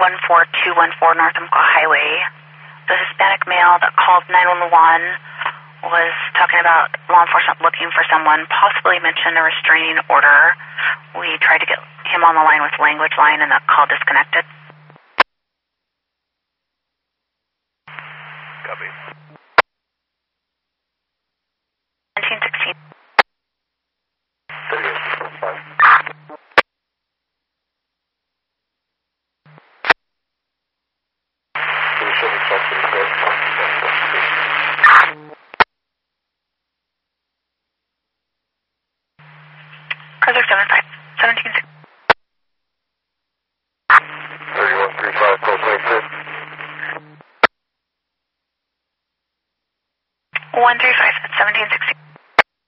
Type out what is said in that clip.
14214 North Umpqua Highway. The Hispanic male that called 911 was talking about law enforcement looking for someone, possibly mentioned a restraining order. We tried to get him on the line with language line and the call disconnected. Copy. 1716. 38. Cruiser 75. 1716. 3135, call 26. 135 at 1716.